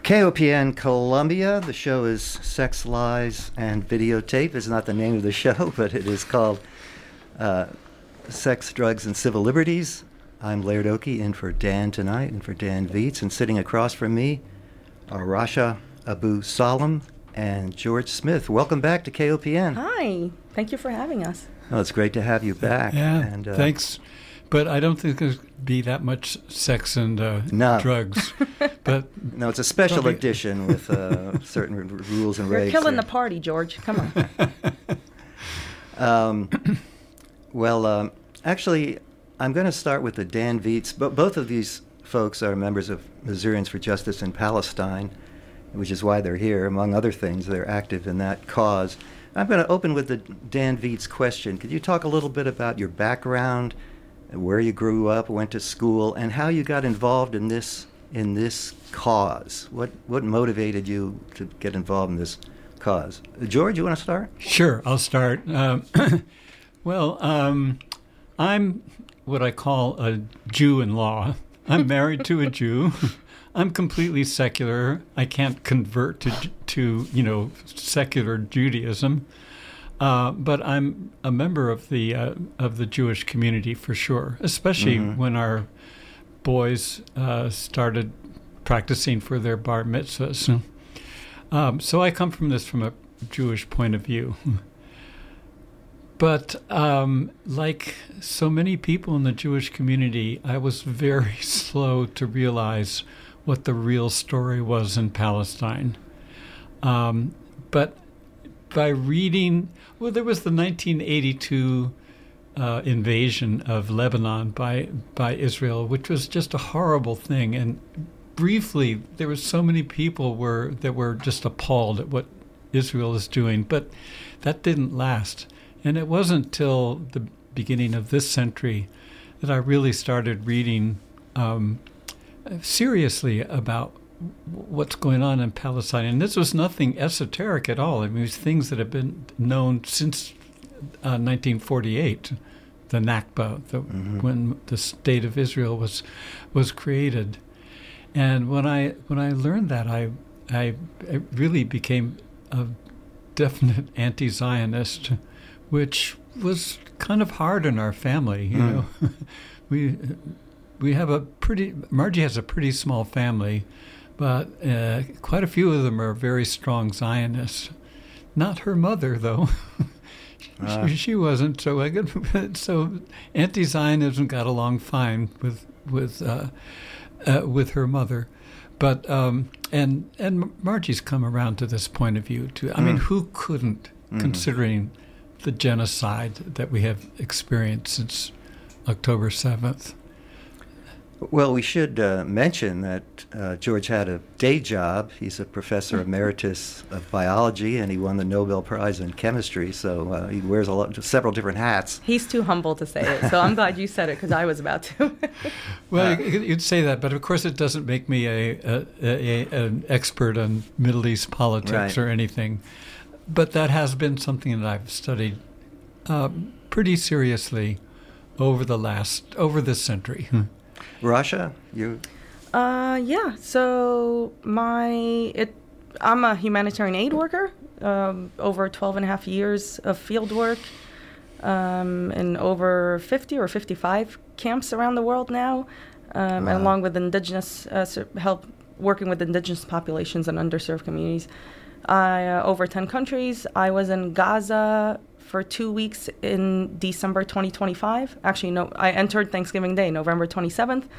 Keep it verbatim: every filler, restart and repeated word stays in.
K O P N Columbia. The show is Sex, Lies, and Videotape. Is not the name of the show, but it is called uh, Sex, Drugs, and Civil Liberties. I'm Laird Oakey, in for Dan tonight, and for Dan Viets. And sitting across from me are Rasha Abu Salam and George Smith. Welcome back to K O P N. Hi. Thank you for having us. Oh, it's great to have you back. Yeah, and, uh, thanks. But I don't think there's be that much sex and uh, no. drugs. But no, it's a special probably edition with uh, certain r- rules and You're regs. You're killing there. the party, George. Come on. um, well, um, actually, I'm going to start with the Dan Viets. But both of these folks are members of Missourians for Justice in Palestine, which is why they're here. Among other things, they're active in that cause. I'm going to open with the Dan Viets question. Could you talk a little bit about your background, where you grew up, went to school, and how you got involved in this in this cause? What what motivated you to get involved in this cause? George, you want to start? Sure, I'll start. Um, well, um, I'm what I call a Jew in law. I'm married to a Jew. I'm completely secular. I can't convert to to you know secular Judaism. Uh, but I'm a member of the uh, of the Jewish community for sure, especially mm-hmm. when our boys uh, started practicing for their bar mitzvahs. Um, so I come from this from a Jewish point of view. But um, like so many people in the Jewish community, I was very slow to realize what the real story was in Palestine. Um, but by reading, well, there was the nineteen eighty-two uh, invasion of Lebanon by by Israel, which was just a horrible thing. And briefly, there were so many people were that were just appalled at what Israel is doing, but that didn't last. And it wasn't till the beginning of this century that I really started reading um, seriously about what's going on in Palestine. And this was nothing esoteric at all. I mean, it was things that have been known since uh, nineteen forty-eight, the Nakba, the, mm-hmm. when the state of Israel was was created. And when I when I learned that, I I, I really became a definite anti-Zionist, which was kind of hard in our family. You mm. know, we we have a pretty Margie has a pretty small family. But uh, quite a few of them are very strong Zionists. Not her mother, though. uh. she, she wasn't. So I got, so anti-Zionism got along fine with with uh, uh, with her mother. But um, and and Margie's come around to this point of view too. I mm. mean, who couldn't, mm. considering the genocide that we have experienced since October seventh? Well, we should uh, mention that uh, George had a day job. He's a professor emeritus of biology, and he won the Nobel Prize in chemistry. So uh, he wears a lot, several different hats. He's too humble to say it, so I'm glad you said it because I was about to. Well, uh, you'd say that, but of course it doesn't make me a, a, a an expert on Middle East politics right. or anything. But that has been something that I've studied uh, pretty seriously over the last over this century. Rasha, you? Uh, yeah. So my it, I'm a humanitarian aid worker. Um, over twelve and a half years of field work, um, in over fifty or fifty-five camps around the world now, um, wow. and along with indigenous uh, help working with indigenous populations and underserved communities. I uh, over ten countries. I was in Gaza for two weeks in December twenty twenty-five. Actually, no, I entered Thanksgiving Day, November twenty-seventh.